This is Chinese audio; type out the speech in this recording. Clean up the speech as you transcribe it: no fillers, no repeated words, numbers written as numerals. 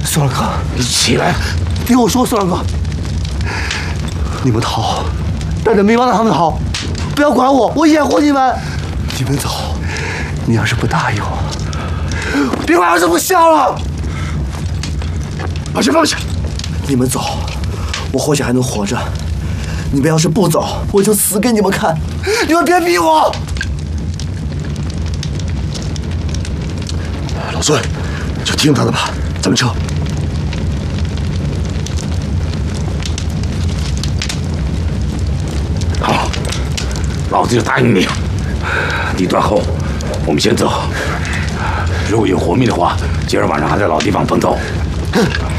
孙二哥， 你起来！ 听我说，孙二哥，你们逃，带着明王让他们逃，不要管我，我掩护你们。你们走，你要是不答应我，别管儿子不孝了。 把枪放下！ 你们走，我或许还能活着。你们要是不走，我就死给你们看。你们别逼我。 老孙，就听他的吧，咱们撤。好，老子就答应你。你断后，我们先走。如果有活命的话，今儿晚上还在老地方碰头。